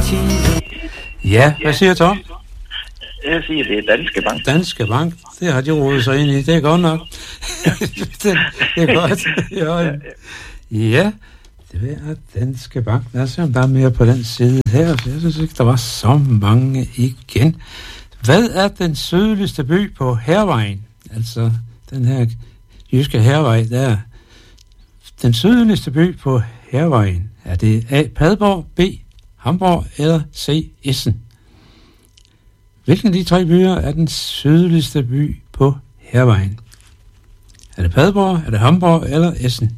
Ja, hvad siger Tom? Jeg siger, det er Danske Bank. Danske Bank, det har de rodet sig ind i. Det er godt nok. det er godt. Ja, det er Danske Bank. Lad os se, om der er mere på den side her. Jeg synes ikke, der var så mange igen. Hvad er den sydligste by på Hærvejen? Altså, den her jyske Hærvej, der. Den sydligste by på Hærvejen. Er det A. Padborg, B. Hamborg eller C. Essen? Hvilken af de tre byer er den sydligste by på Hærvejen? Er det Padborg, er det Hamborg eller Essen?